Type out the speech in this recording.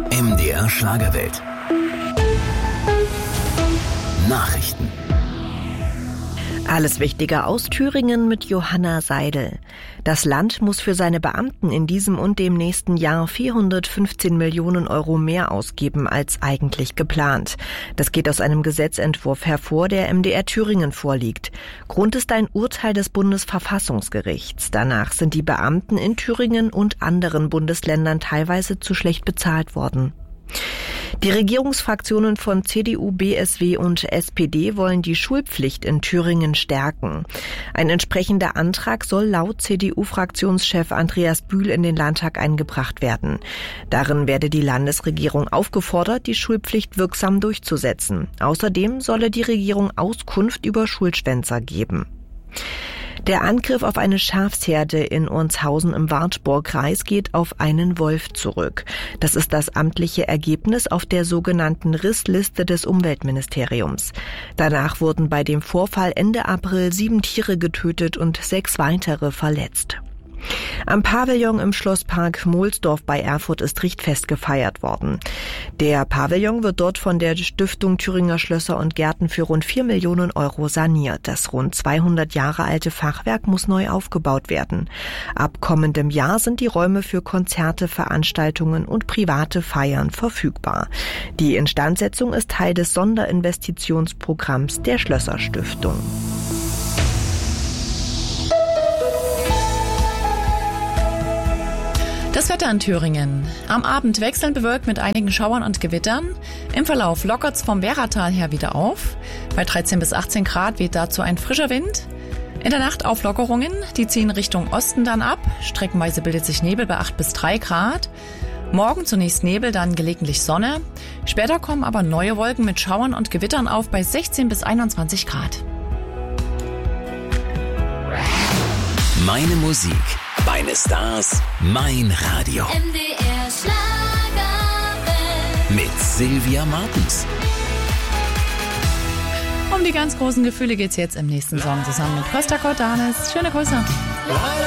MDR Schlagerwelt. Nachrichten. Alles Wichtige aus Thüringen mit Johanna Seidel. Das Land muss für seine Beamten in diesem und dem nächsten Jahr 415 Millionen Euro mehr ausgeben als eigentlich geplant. Das geht aus einem Gesetzentwurf hervor, der MDR Thüringen vorliegt. Grund ist ein Urteil des Bundesverfassungsgerichts. Danach sind die Beamten in Thüringen und anderen Bundesländern teilweise zu schlecht bezahlt worden. Die Regierungsfraktionen von CDU, BSW und SPD wollen die Schulpflicht in Thüringen stärken. Ein entsprechender Antrag soll laut CDU-Fraktionschef Andreas Bühl in den Landtag eingebracht werden. Darin werde die Landesregierung aufgefordert, die Schulpflicht wirksam durchzusetzen. Außerdem solle die Regierung Auskunft über Schulschwänzer geben. Der Angriff auf eine Schafsherde in Ornshausen im Wartburgkreis geht auf einen Wolf zurück. Das ist das amtliche Ergebnis auf der sogenannten Rissliste des Umweltministeriums. Danach wurden bei dem Vorfall Ende April 7 Tiere getötet und 6 weitere verletzt. Am Pavillon im Schlosspark Mohlsdorf bei Erfurt ist Richtfest gefeiert worden. Der Pavillon wird dort von der Stiftung Thüringer Schlösser und Gärten für rund 4 Millionen Euro saniert. Das rund 200 Jahre alte Fachwerk muss neu aufgebaut werden. Ab kommendem Jahr sind die Räume für Konzerte, Veranstaltungen und private Feiern verfügbar. Die Instandsetzung ist Teil des Sonderinvestitionsprogramms der Schlösser-Stiftung. Das Wetter in Thüringen. Am Abend wechselnd bewölkt mit einigen Schauern und Gewittern. Im Verlauf lockert's vom Werratal her wieder auf. Bei 13 bis 18 Grad weht dazu ein frischer Wind. In der Nacht Auflockerungen, die ziehen Richtung Osten dann ab. Streckenweise bildet sich Nebel bei 8 bis 3 Grad. Morgen zunächst Nebel, dann gelegentlich Sonne. Später kommen aber neue Wolken mit Schauern und Gewittern auf bei 16 bis 21 Grad. Meine Musik, meine Stars, mein Radio. MDR Schlagerwelt. Mit Sylvia Martens. Um die ganz großen Gefühle geht's jetzt im nächsten Song zusammen mit Costa Cordalis. Schöne Grüße.